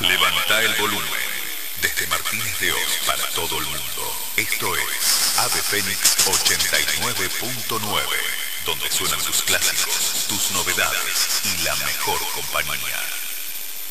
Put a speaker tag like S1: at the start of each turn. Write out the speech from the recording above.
S1: Levanta el volumen. Desde Martínez de Oz para todo el mundo. Esto es Ave Fénix 89.9, donde suenan sus clásicos